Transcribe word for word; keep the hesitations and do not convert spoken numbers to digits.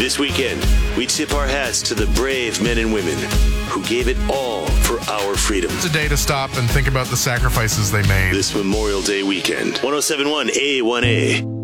This weekend, we tip our hats to the brave men and women who gave it all for our freedom. It's a day to stop and think about the sacrifices they made. This Memorial Day weekend. one oh seven point one A one A.